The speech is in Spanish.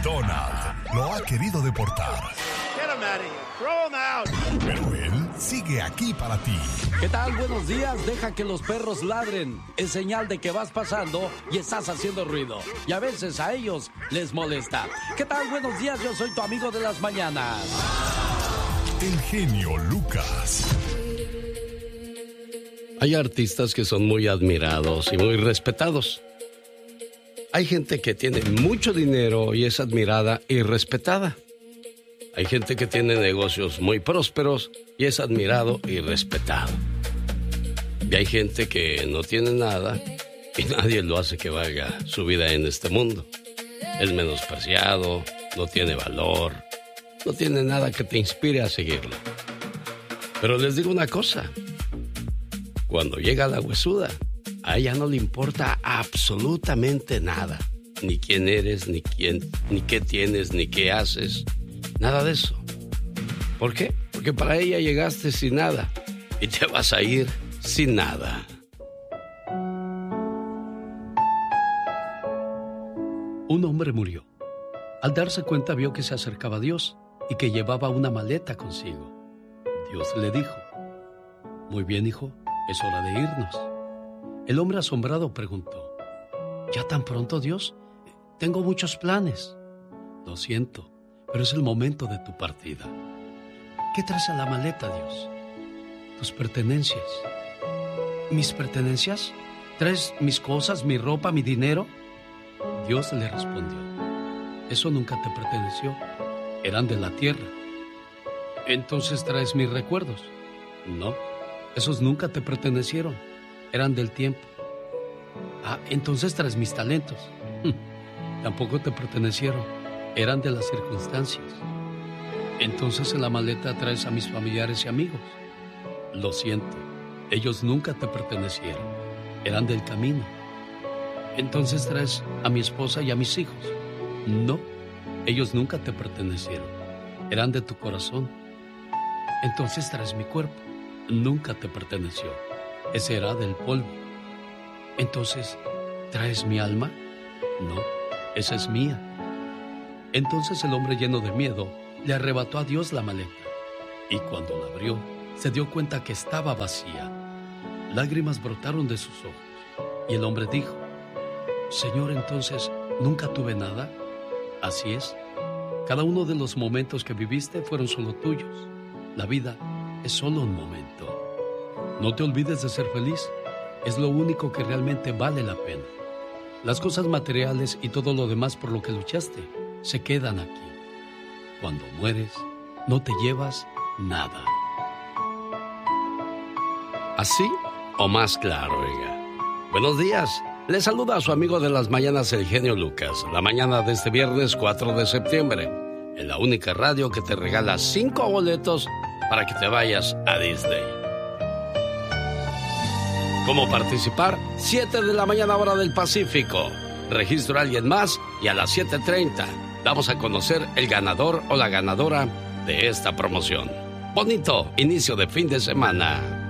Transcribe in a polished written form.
Donald lo ha querido deportar. Pero él sigue aquí para ti. ¿Qué tal? Buenos días. Deja que los perros ladren. Es señal de que vas pasando y estás haciendo ruido. Y a veces a ellos les molesta. ¿Qué tal? Buenos días. Yo soy tu amigo de las mañanas. El genio Lucas. Hay artistas que son muy admirados y muy respetados. Hay gente que tiene mucho dinero y es admirada y respetada. Hay gente que tiene negocios muy prósperos y es admirado y respetado. Y hay gente que no tiene nada y nadie lo hace que valga su vida en este mundo. Es menospreciado, no tiene valor, no tiene nada que te inspire a seguirlo. Pero les digo una cosa, cuando llega la huesuda, a ella no le importa absolutamente nada. Ni quién eres, ni qué tienes, ni qué haces. Nada de eso. ¿Por qué? Porque para ella llegaste sin nada y te vas a ir sin nada. Un hombre murió. Al darse cuenta vio que se acercaba a Dios y que llevaba una maleta consigo. Dios le dijo: muy bien, hijo, es hora de irnos. El hombre asombrado preguntó: ¿ya tan pronto, Dios? Tengo muchos planes. Lo siento, pero es el momento de tu partida. ¿Qué traes en la maleta, Dios? Tus pertenencias. ¿Mis pertenencias? ¿Traes mis cosas, mi ropa, mi dinero? Dios le respondió: eso nunca te perteneció. Eran de la tierra. ¿Entonces traes mis recuerdos? No, esos nunca te pertenecieron. Eran del tiempo. Ah, entonces traes mis talentos. Tampoco te pertenecieron. Eran de las circunstancias. Entonces en la maleta traes a mis familiares y amigos. Lo siento, ellos nunca te pertenecieron. Eran del camino. Entonces traes a mi esposa y a mis hijos. No, ellos nunca te pertenecieron. Eran de tu corazón. Entonces traes mi cuerpo. Nunca te perteneció. Ese era del polvo. Entonces, ¿traes mi alma? No, esa es mía. Entonces el hombre, lleno de miedo, le arrebató a Dios la maleta. Y cuando la abrió, se dio cuenta que estaba vacía. Lágrimas brotaron de sus ojos. Y el hombre dijo: Señor, entonces, ¿nunca tuve nada? Así es. Cada uno de los momentos que viviste fueron solo tuyos. La vida es solo un momento. No te olvides de ser feliz. Es lo único que realmente vale la pena. Las cosas materiales y todo lo demás por lo que luchaste se quedan aquí. Cuando mueres, no te llevas nada. ¿Así o más claro, oiga? Buenos días. Le saluda a su amigo de las mañanas, el genio Lucas. La mañana de este viernes 4 de septiembre. En la única radio que te regala 5 boletos para que te vayas a Disney. ¿Cómo participar? 7 de la mañana, hora del Pacífico. Registro a alguien más y a las 7:30 vamos a conocer el ganador o la ganadora de esta promoción. Bonito inicio de fin de semana.